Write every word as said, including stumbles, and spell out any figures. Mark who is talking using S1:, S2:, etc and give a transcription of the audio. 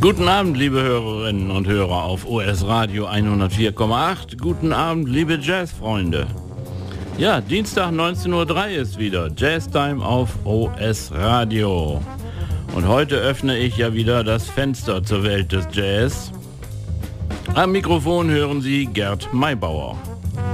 S1: Guten Abend, liebe Hörerinnen und Hörer auf O S Radio hundertvier Komma acht. Guten Abend, liebe Jazzfreunde. Ja, Dienstag neunzehn Uhr drei ist wieder Jazztime auf O S Radio. Und heute öffne ich ja wieder das Fenster zur Welt des Jazz. Am Mikrofon hören Sie Gerd Maybauer.